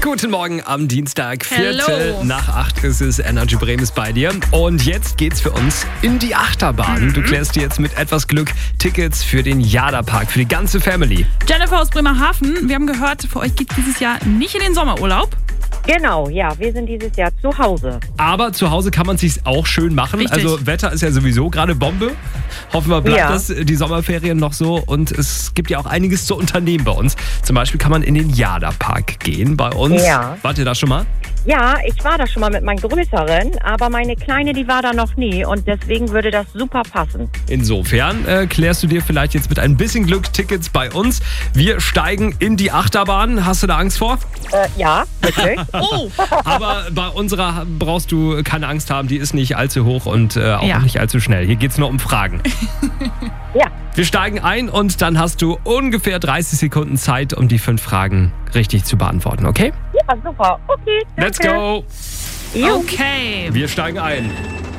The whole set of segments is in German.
Guten Morgen am Dienstag, Hello. 7:45 ist es. Energy Bremen ist bei dir. Und jetzt geht's für uns in die Achterbahn. Du klärst dir jetzt mit etwas Glück Tickets für den Jada-Park, für die ganze Family. Jennifer aus Bremerhaven, wir haben gehört, für euch geht dieses Jahr nicht in den Sommerurlaub. Genau, ja, wir sind dieses Jahr zu Hause. Aber zu Hause kann man es sich auch schön machen. Richtig. Also Wetter ist ja sowieso gerade Bombe. Hoffen wir, bleibt Ja. das die Sommerferien noch so. Und es gibt ja auch einiges zu unternehmen bei uns. Zum Beispiel kann man in den Jada-Park gehen bei uns. Ja. Wart ihr da schon mal? Ja, ich war da schon mal mit meinen Größeren, aber meine Kleine, die war da noch nie und deswegen würde das super passen. Insofern klärst du dir vielleicht jetzt mit ein bisschen Glück Tickets bei uns. Wir steigen in die Achterbahn. Hast du da Angst vor? Ja, wirklich? Oh, Aber bei unserer brauchst du keine Angst haben. Die ist nicht allzu hoch und auch Ja. nicht allzu schnell. Hier geht's nur um Fragen. Ja, Wir steigen ein und dann hast du ungefähr 30 Sekunden Zeit, um die 5 Fragen richtig zu beantworten, okay? ja, super. Okay, danke. Let's go! Jo. okay. Wir steigen ein.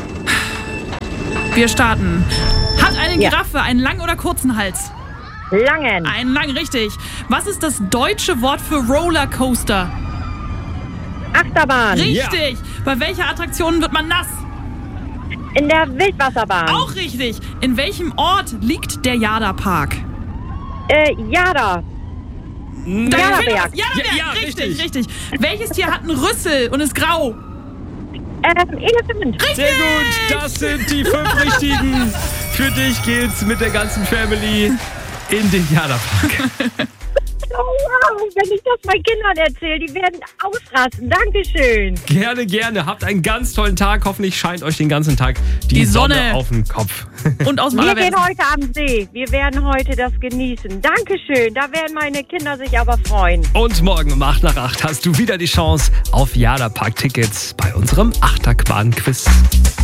Wir starten. Hat eine Ja. Giraffe einen langen oder kurzen Hals? Langen. Einen lang, richtig. Was ist das deutsche Wort für Rollercoaster? Achterbahn. Richtig. Bei welcher Attraktion wird man nass? In der Wildwasserbahn. Auch richtig. In welchem Ort liegt der Jada-Park? Jada. Jadaberg. Jadaberg, Ja, richtig, richtig. Welches Tier hat einen Rüssel und ist grau? Elefant. Sehr gut, das sind die 5 richtigen. Für dich geht's mit der ganzen Family in den Jada-Park. Oh, wow, wenn ich das meinen Kindern erzähle, die werden ausrasten. Dankeschön. Gerne, gerne. Habt einen ganz tollen Tag. Hoffentlich scheint euch den ganzen Tag die Die Sonne Sonne. auf den Kopf. Und aus Wir gehen Malerwerden. heute am See. Wir werden heute das genießen. Dankeschön. Da werden meine Kinder sich aber freuen. Und morgen um 8 nach 8 hast du wieder die Chance auf Jada-Park-Tickets bei unserem Achterbahn-Quiz.